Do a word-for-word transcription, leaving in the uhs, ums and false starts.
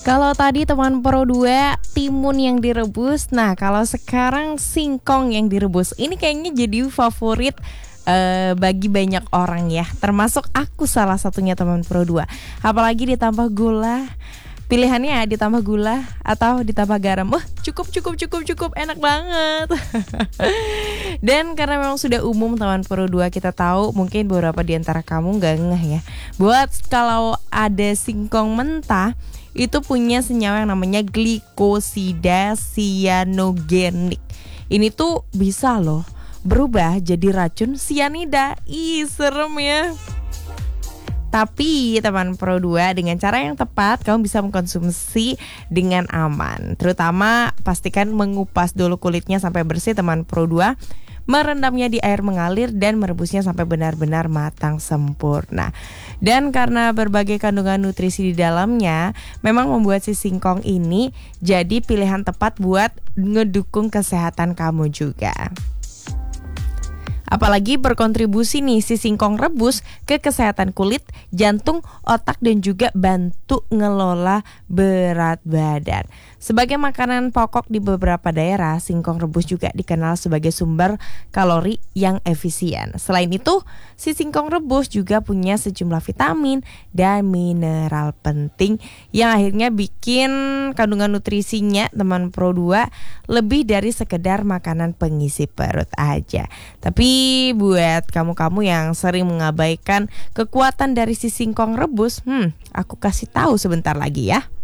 Kalau tadi teman Pro dua timun yang direbus, nah kalau sekarang singkong yang direbus. Ini kayaknya jadi favorit uh, bagi banyak orang ya, termasuk aku salah satunya teman Pro dua. Apalagi ditambah gula. Pilihannya ditambah gula atau ditambah garam. Wah, cukup cukup cukup cukup enak banget. Dan karena memang sudah umum teman Pro dua, kita tahu mungkin beberapa di antara kamu gak ngeh ya. Buat kalau ada singkong mentah itu punya senyawa yang namanya glikosida sianogenik. Ini tuh bisa loh berubah jadi racun sianida. Ih, serem ya. Tapi teman Pro dua, dengan cara yang tepat kamu bisa mengkonsumsi dengan aman. Terutama pastikan mengupas dulu kulitnya sampai bersih teman Pro dua, merendamnya di air mengalir dan merebusnya sampai benar-benar matang sempurna. Dan karena berbagai kandungan nutrisi di dalamnya, memang membuat si singkong ini jadi pilihan tepat buat ngedukung kesehatan kamu juga. Apalagi berkontribusi nih si singkong rebus ke kesehatan kulit, jantung, otak dan juga bantu ngelola berat badan. Sebagai makanan pokok di beberapa daerah, singkong rebus juga dikenal sebagai sumber kalori yang efisien. Selain itu, si singkong rebus juga punya sejumlah vitamin dan mineral penting yang akhirnya bikin kandungan nutrisinya teman Pro dua lebih dari sekedar makanan pengisi perut aja. Tapi buat kamu-kamu yang sering mengabaikan kekuatan dari si singkong rebus, hmm, aku kasih tahu sebentar lagi ya.